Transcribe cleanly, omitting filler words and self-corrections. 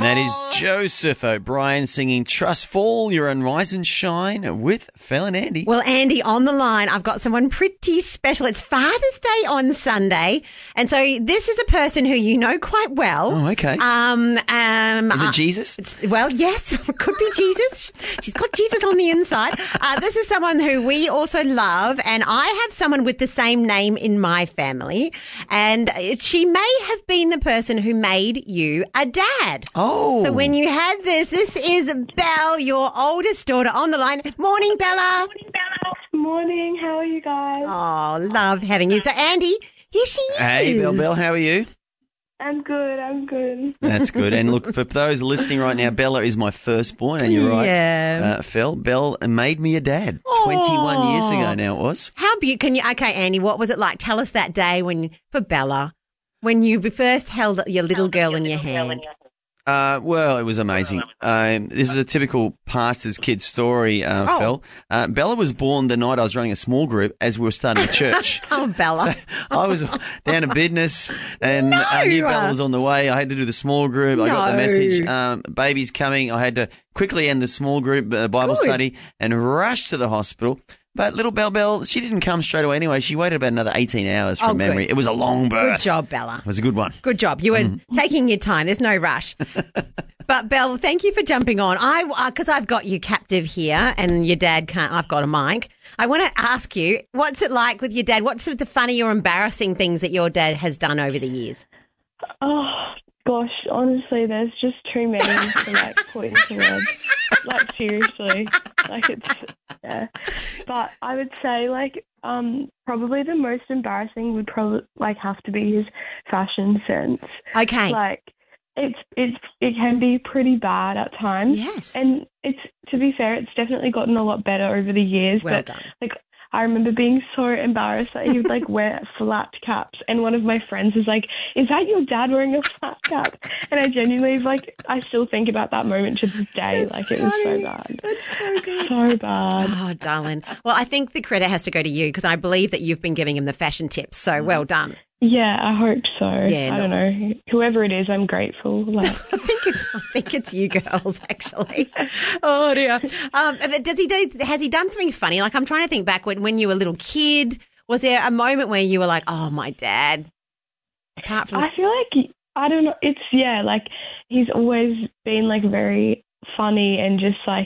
That is Joseph O'Brien singing Trust Fall, You're on Rise and Shine with Phil and Andy. Well, Andy, on the line, I've got someone pretty special. It's Father's Day on Sunday. And so this is a person who you know quite well. Oh, okay. Is it Jesus? Well, yes, it could be Jesus. She's got Jesus on the inside. This is someone who we also love, and I have someone with the same name in my family. And she may have been the person who made you a dad. Oh. So when you had this is Belle, your oldest daughter, on the line. Morning, Bella. Morning, how are you guys? Oh, love having you. So, Andy, here she is. Hey, Belle, how are you? I'm good. That's good. And look, for those listening right now, Bella is my firstborn, and you're right, Yeah. Phil. Belle made me a dad 21 years ago now it was. How beautiful. Okay, Andy, what was it like? Tell us that day for Bella, when you first held your little girl in your hand. Well, it was amazing. This is a typical pastor's kid story, Phil. Bella was born the night I was running a small group as we were starting a church. Oh, Bella. So I was down to business and I knew Bella was on the way. I had to do the small group. I got the message, baby's coming. I had to quickly end the small group Bible study and rush to the hospital. But little Belle, she didn't come straight away anyway. She waited about another 18 hours from memory. Good. It was a long birth. Good job, Bella. It was a good one. Good job. You were taking your time. There's no rush. But, Belle, thank you for jumping on. Because I've got you captive here and your dad can't. I've got a mic. I want to ask you, what's it like with your dad? What's the funny or embarrassing things that your dad has done over the years? Oh, gosh, honestly, there's just too many to, put into words. Seriously. Yeah. But I would say, probably the most embarrassing would have to be his fashion sense. Okay. It can be pretty bad at times. Yes. And to be fair, it's definitely gotten a lot better over the years. Well but, done. I remember being so embarrassed that he would wear flat caps, and one of my friends was like, "Is that your dad wearing a flat cap?" And I genuinely I still think about that moment to this day. It was so bad. That's so good. So bad. Oh, darling. Well, I think the credit has to go to you because I believe that you've been giving him the fashion tips. So well done. Yeah, I hope so. Yeah, I don't know. Whoever it is, I'm grateful. I think it's you girls, actually. Oh dear. Has he done something funny? I'm trying to think back when you were a little kid. Was there a moment where you were like, "Oh, my dad"? Apart from, I feel I don't know. It's he's always been very funny and just